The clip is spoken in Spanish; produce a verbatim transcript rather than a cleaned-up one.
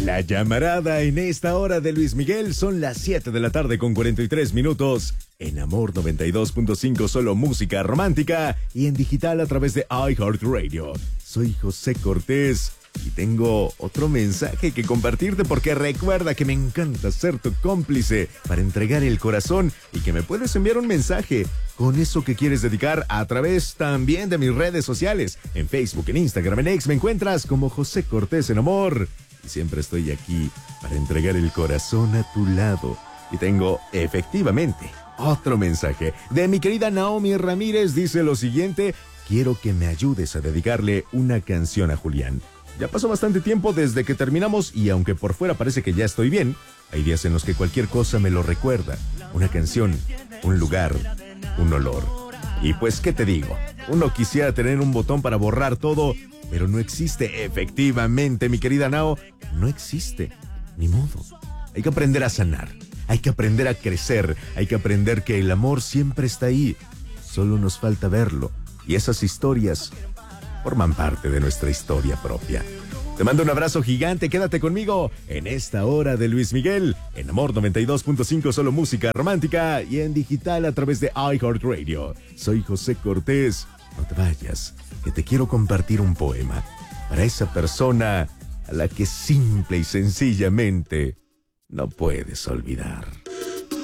La llamarada en esta hora de Luis Miguel son las siete de la tarde con cuarenta y tres minutos. En Amor noventa y dos punto cinco, solo música romántica, y en digital a través de iHeartRadio. Soy José Cortés y tengo otro mensaje que compartirte, porque recuerda que me encanta ser tu cómplice para entregar el corazón, y que me puedes enviar un mensaje con eso que quieres dedicar a través también de mis redes sociales. En Facebook, en Instagram, en X me encuentras como José Cortés en Amor. Y siempre estoy aquí para entregar el corazón a tu lado. Y tengo, efectivamente, otro mensaje de mi querida Naomi Ramírez. Dice lo siguiente: quiero que me ayudes a dedicarle una canción a Julián. Ya pasó bastante tiempo desde que terminamos, y aunque por fuera parece que ya estoy bien, hay días en los que cualquier cosa me lo recuerda. Una canción, un lugar, un olor. Y pues, ¿qué te digo? Uno quisiera tener un botón para borrar todo, pero no existe. Efectivamente, mi querida Nao, no existe. Ni modo. Hay que aprender a sanar. Hay que aprender a crecer. Hay que aprender que el amor siempre está ahí. Solo nos falta verlo. Y esas historias forman parte de nuestra historia propia. Te mando un abrazo gigante. Quédate conmigo en esta hora de Luis Miguel, en Amor noventa y dos punto cinco, solo música romántica, y en digital a través de iHeartRadio. Soy José Cortés. No te vayas, que te quiero compartir un poema para esa persona a la que simple y sencillamente no puedes olvidar.